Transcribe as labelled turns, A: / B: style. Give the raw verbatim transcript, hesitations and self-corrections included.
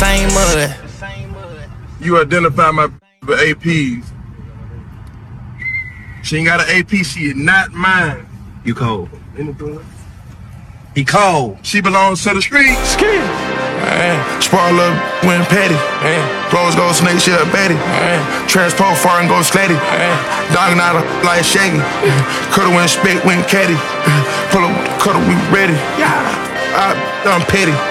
A: same mud.
B: You identify my with A Ps. She ain't got an A P, she is not mine.
C: You cold.
B: Anything?
C: He cold.
B: She belongs to the street.
C: Skin.
D: Spoil up, win petty. Clothes go snake shit up Betty. Transport far and go slatty. Dogging out a like Shaggy. Coulda went spit, went caddy. Pull up, coulda we ready. I done petty.